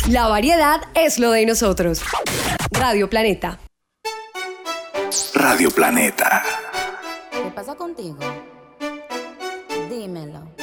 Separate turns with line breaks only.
La variedad es lo de nosotros. Radio Planeta.
Radio Planeta.
¿Qué pasa contigo? Dímelo.